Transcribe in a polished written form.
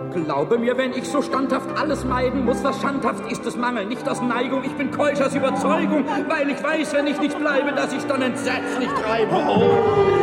Glaube mir, wenn ich so standhaft alles meiden muss, was schandhaft ist, es Mangel, nicht aus Neigung. Ich bin keusch aus Überzeugung, weil ich weiß, wenn ich nicht bleibe, dass ich dann entsetzlich treibe. Oh.